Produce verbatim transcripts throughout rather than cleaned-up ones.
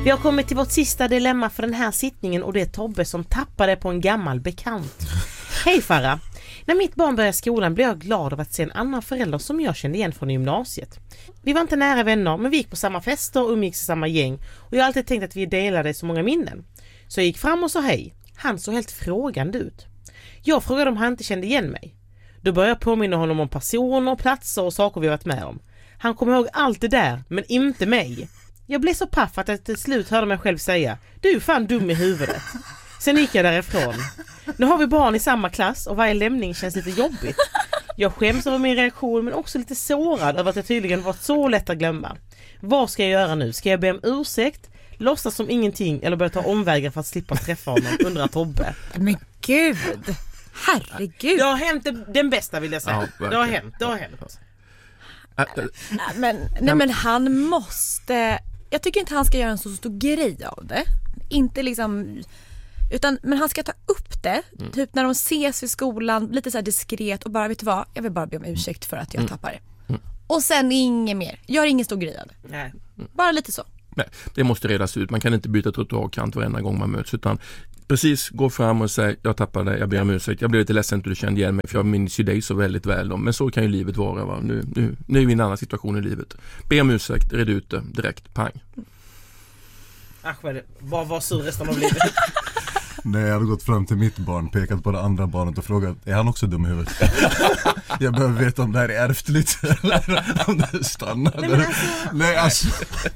Vi har kommit till vårt sista dilemma för den här sittningen och det är Tobbe som tappade på en gammal bekant. Hej Farah! När mitt barn började skolan blev jag glad av att se en annan förälder som jag kände igen från gymnasiet. Vi var inte nära vänner men vi gick på samma fester och umgicks i samma gäng och jag har alltid tänkt att vi delade så många minnen. Så jag gick fram och sa hej. Han såg helt frågande ut. Jag frågade om han inte kände igen mig. Då började jag påminna honom om personer, platser och saker vi varit med om. Han kom ihåg allt det där, men inte mig. Jag blev så paff att jag till slut hörde mig själv säga: du är fan dum i huvudet. Sen gick jag därifrån. Nu har vi barn i samma klass och varje lämning känns lite jobbigt. Jag skäms över min reaktion men också lite sårad över att jag tydligen var så lätt att glömma. Vad ska jag göra nu? Ska jag be om ursäkt, låtsas som ingenting eller börja ta omvägar för att slippa träffa honom, undrar Tobbe. Men gud, herregud. Det har hänt den bästa vill jag säga. Ja, det har hänt, det har hänt. Men, nej, men han måste... Jag tycker inte han ska göra en så stor grej av det. Inte liksom... Utan, men han ska ta upp det. Mm. Typ när de ses i skolan, lite så här diskret och bara, vet du vad? Jag vill bara be om ursäkt för att jag mm. tappar det. Mm. Och sen inget mer. Gör ingen stor grej av det. Nej. Bara lite så. Nej, det måste redas ut. Man kan inte byta trottoarkant varenda gång man möts, utan precis gå fram och säga: jag tappade det, jag ber om ursäkt. Jag blev lite ledsen att du kände igen mig, för jag minns ju dig så väldigt väl då. Men så kan ju livet vara, va? Nu, nu, nu är vi i en annan situation i livet. Be om ursäkt, red ut det direkt, pang. Ahmed, vad var sur resten av livet? Nej, jag hade gått fram till mitt barn, pekat på det andra barnet och frågat: är han också dum i huvudet? Jag behöver veta om det här är ärftligt eller om det stannar. Nej, alltså... Nej, alltså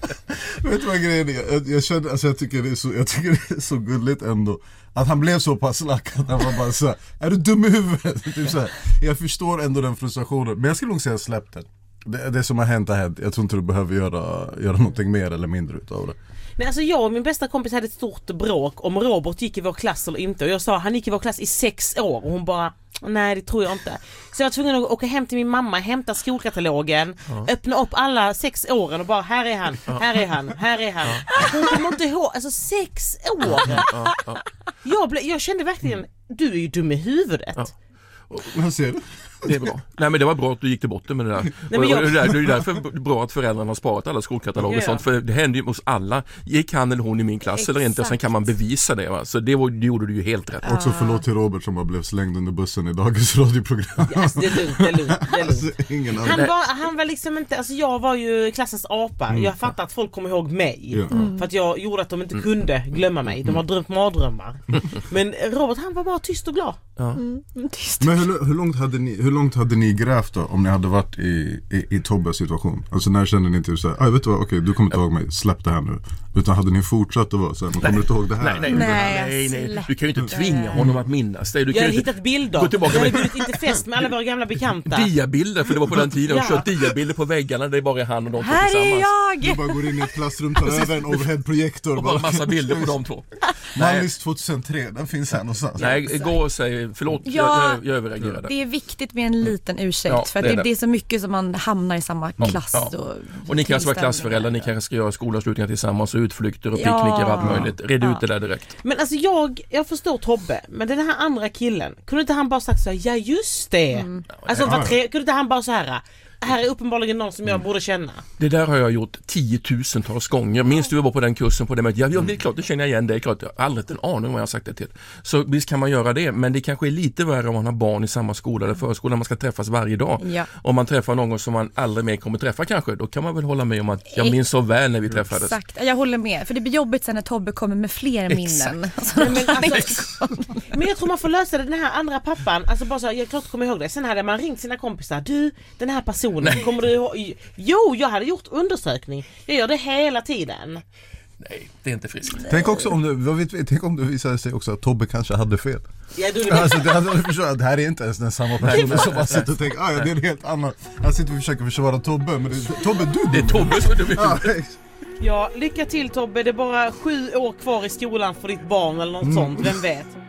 vet du vad grejen är? Jag, jag, kände, alltså, jag, tycker det är så, jag tycker det är så gulligt ändå att han blev så pass lack att han var bara så här: är du dum i huvudet? Typ så här. Jag förstår ändå den frustrationen, men jag skulle nog säga släpp den. Det, det som har hänt har hänt. Jag tror inte du behöver göra, göra någonting mer eller mindre utav det. Nej, alltså jag och min bästa kompis hade ett stort bråk om Robert gick i vår klass eller inte. Och jag sa: han gick i vår klass i sex år. Och hon bara: nej, det tror jag inte. Så jag var tvungen att åka hem till min mamma, hämta skolkatalogen, ja. öppna upp alla sex åren och bara: här är han, här är han, här är han. Hon kommer inte ihåg, alltså sex år. Ja, ja. Jag, ble, jag kände verkligen: du är ju dum i huvudet. Ja. Vad ser du? Det är bra. Nej, men det var bra att du gick till botten med det där. Nej, men jag... och det, där det är därför bra att föräldrarna har sparat alla skolkataloger och sånt. För det händer ju hos alla. Gick han eller hon i min klass Exakt. eller inte? Och sen kan man bevisa det, va? Så det, var, det gjorde du ju helt rätt. Ah. Också förlåt till Robert som har blivit slängd under bussen i dagens radioprogram. Yes, det är lugnt, det är lugnt, det är lugnt. Alltså, ingen han, var, han var liksom inte, alltså jag var ju klassens apa. Mm. Jag fattar att folk kommer ihåg mig. Mm. För att jag gjorde att de inte kunde glömma mig. De har drömt mardrömmar. Men Robert, han var bara tyst och glad. Ja. Mm. Tyst. Men hur, hur långt hade ni, hur långt hade ni grävt då, om ni hade varit i, i, i Tobbes situation? Alltså när kände ni inte så här: vet du vad, okej, du kommer inte ihåg mig, släpp det här nu. Utan hade ni fortsatt att vara så här: man kommer inte ihåg det här? Nej, nej, nej, nej, nej. Du kan ju inte tvinga honom att minnas det. Du jag har inte hittat bilder. Jag har bjudit inte fest med alla våra gamla bekanta. Diabilder, för det var på den tiden. Och ja. kört diabilder på väggarna, det är bara han och de två här tillsammans. Här är jag! Du bara går in i ett klassrum, tar över en overhead-projektor. Och bara massa bilder på de två. Mallis tjugohundratre, den finns här någonstans. Nej, gå och säg förlåt, ja, jag, jag överreagerade. Det är viktigt med en liten ursäkt, ja, för att det, det, det är så mycket som man hamnar i samma klass. Ja. Och, och ni kanske vara klassföräldrar, ni kanske ska göra skolavslutningar tillsammans och utflykter och picknicker och allt möjligt. Red ja. ut det där direkt. Men alltså jag, jag förstår Tobbe, men den här andra killen, kunde inte han bara sagt så här: ja just det. Mm. Alltså ja, ja. kunde inte han bara så här: här är uppenbarligen någon som jag borde känna. Det där har jag gjort tiotusentals gånger. Minns du vi var på den kursen på det med? Ja, ja, det är klart, det känner jag igen. Det är klart, jag har aldrig en aning om vad jag har sagt det till. Så visst kan man göra det, men det kanske är lite värre om man har barn i samma skola eller förskola. Man ska träffas varje dag. Ja. Om man träffar någon som man aldrig mer kommer träffa kanske, då kan man väl hålla med om att jag minns så väl när vi träffades. Exakt, jag håller med. För det blir jobbigt sen när Tobbe kommer med fler minnen. Alltså, men, alltså, men jag tror man får lösa det. Den här andra pappan, alltså bara så, jag klart kommer ihåg det. Sen hade man ringt sina kompisar: du, den här personen, Nej. kommer du ihåg? Jo, jag hade gjort undersökning. Jag gör det hela tiden. Nej, det är inte friskt. Tänk också om du, vad vet, tänk om det visade sig också att Tobbe kanske hade fel. Ja, du alltså, det hade förstått, det här är inte ens den samma person som bara sitter och tänker: ah, ja, det är en helt annan. Han sitter och försöker försvara Tobbe, men det är Tobbe, du Det är Tobbe som är dum i huvudet. Ja, lycka till Tobbe. Det är bara sju år kvar i skolan för ditt barn eller något mm. sånt, vem vet.